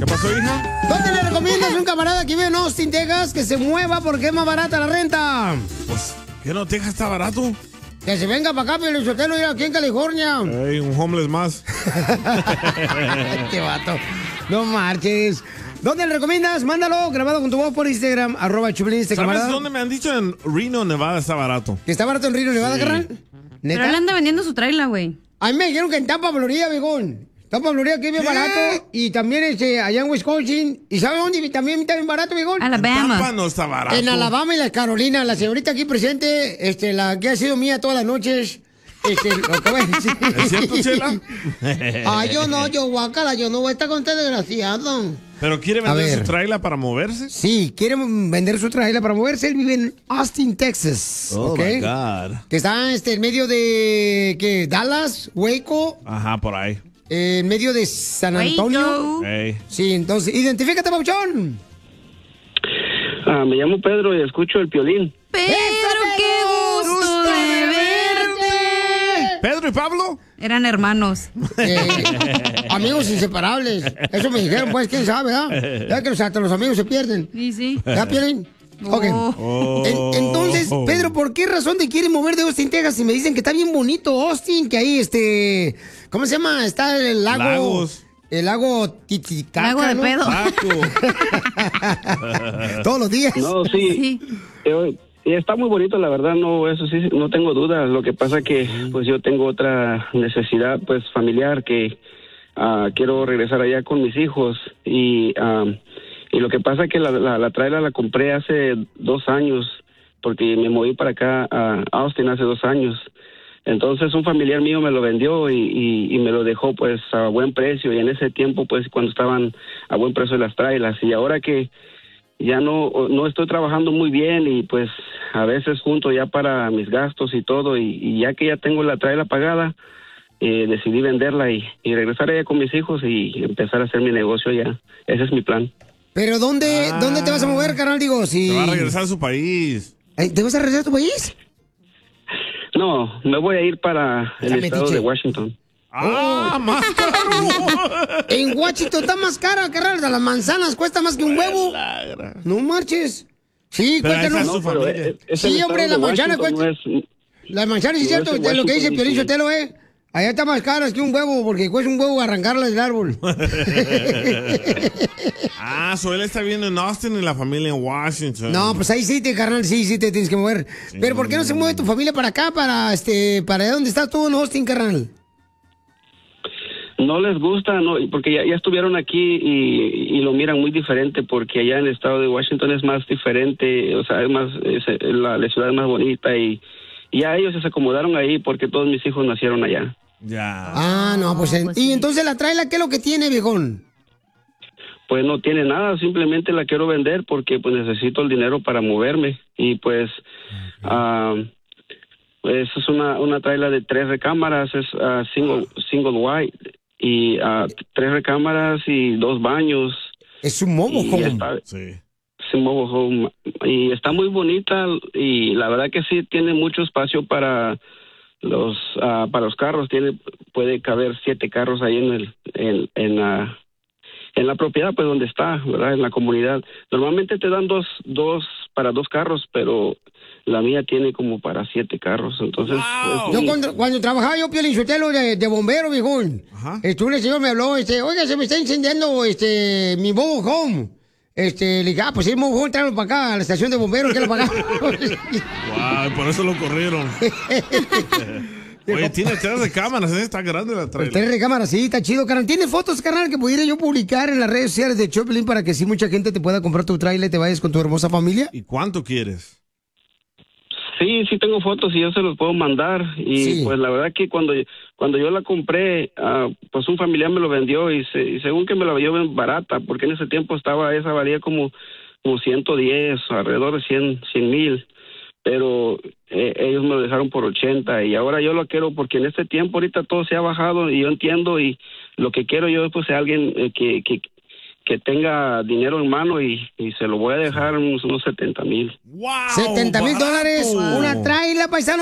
¿Qué pasó, hija? ¿Dónde le recomiendas a un camarada que vive en Austin, Texas, que se mueva porque es más barata la renta? Pues, ¿qué no? ¿Texas está barato? Que se venga para acá, Piolinsotelo, ir aquí en California. Ey, un homeless más. Este vato. No marches. ¿Dónde le recomiendas? Mándalo, grabado con tu voz por Instagram, @Chupilín, este ¿Sabes camarada. dónde me han dicho? En Reno, Nevada está barato. ¿Que está barato en Reno, Nevada, carnal? Pero él anda vendiendo su traila, güey. A mí me dijeron que en Tampa, Florida, viejón. Tampa, Florida, que es bien barato. Y también allá en Wisconsin. ¿Y sabe dónde también está bien barato, viejón? Alabama. Tampa no está barato. En Alabama y las Carolinas. La señorita aquí presente, la que ha sido mía todas las noches. Lo que voy a decir. ¿Es cierto, Chela? Yo guácala, yo no voy a estar con este desgraciado. ¿Pero quiere vender su traila para moverse? Sí, quiere vender su traila para moverse. Él vive en Austin, Texas. Oh, ¿okay? my God. Que está en medio de, ¿qué? Dallas, Waco. Ajá, por ahí. En medio de San Antonio. Hey. Sí, entonces, identifícate, Pauchón. Me llamo Pedro y escucho el Piolín. Pedro, qué gusto de verte. ¿Pedro y Pablo? Eran hermanos. Amigos inseparables. Eso me dijeron, pues, quién sabe, ¿ah? Ya que hasta los amigos se pierden. Sí, sí. ¿Ya, Piolín? Ok. Entonces, Pedro, ¿por qué razón te quieren mover de Austin, Texas? Y me dicen que está bien bonito Austin, que ahí, ¿cómo se llama? Está el lago... Lagos. El lago Titicaca, Lago de ¿no? pedo. Todos los días. No, sí. Está muy bonito, la verdad, no, eso sí, no tengo dudas. Lo que pasa que, pues, yo tengo otra necesidad, pues, familiar, que quiero regresar allá con mis hijos. Y lo que pasa que la trailer la compré hace 2 años, porque me moví para acá a Austin hace 2 años. Entonces un familiar mío me lo vendió y me lo dejó pues a buen precio, y en ese tiempo pues cuando estaban a buen precio las trailers, y ahora que ya no estoy trabajando muy bien y pues a veces junto ya para mis gastos y todo, y ya que ya tengo la trailer pagada, decidí venderla y regresar allá con mis hijos y empezar a hacer mi negocio allá. Ese es mi plan. Pero ¿dónde te vas a mover, carnal? Digo, si... Se va a regresar a su país. ¿Te vas a regresar a tu país? No, me voy a ir para el estado de Washington. Más caro. En Washington está más cara, carnal. Las manzanas cuesta más que un huevo. No marches. Sí, cuéntanos. Sí, hombre, la manzana cuesta. Las manzanas, sí, es cierto, es lo que dice Piolín Sotelo, allá está más cara que un huevo, porque cuesta un huevo arrancarla del árbol. Él está viviendo en Austin y la familia en Washington. No, pues ahí sí, carnal, sí te tienes que mover. Sí. Pero ¿por qué no se mueve tu familia para acá, para allá donde estás tú en Austin, carnal? No les gusta, no, porque ya estuvieron aquí y lo miran muy diferente, porque allá en el estado de Washington es más diferente, o sea, la ciudad es más bonita, y ya ellos se acomodaron ahí porque todos mis hijos nacieron allá. Ya. No, pues, y entonces la traila, ¿qué es lo que tiene, viejón? Pues no tiene nada, simplemente la quiero vender porque pues necesito el dinero para moverme, y pues es una traila de 3 recámaras, es single wide, y 3 recámaras y 2 baños. Es un mobile home. Sí. Es un mobile home y está muy bonita, y la verdad que sí tiene mucho espacio para los carros. Puede caber 7 carros ahí en la propiedad, pues donde está, ¿verdad? En la comunidad. Normalmente te dan dos para 2 carros, pero la mía tiene como para 7 carros, entonces... Yo cuando trabajaba Piolín Sotelo de bombero, viejón, un señor me habló, oiga, se me está incendiando mi mobile home. Le dije, pues si el mobile home, tráelo para acá, a la estación de bomberos, que lo pagamos. Wow, por eso lo corrieron. Oye, tiene 3 recámaras, está grande la trailer. 3 recámaras, sí, está chido, carnal. ¿Tienes fotos, carnal, que pudiera yo publicar en las redes sociales de Choplin para que sí mucha gente te pueda comprar tu trailer y te vayas con tu hermosa familia? ¿Y cuánto quieres? Sí tengo fotos y yo se los puedo mandar. Y pues la verdad que cuando yo la compré, pues un familiar me lo vendió y según que me la vendió bien barata, porque en ese tiempo esa valía como 110, alrededor de 100,000. Pero ellos me lo dejaron por 80, y ahora yo lo quiero porque en este tiempo ahorita todo se ha bajado, y yo entiendo, y lo que quiero yo pues es alguien que tenga dinero en mano, y se lo voy a dejar unos $70,000. ¡Wow! $70,000, una traila, paisano.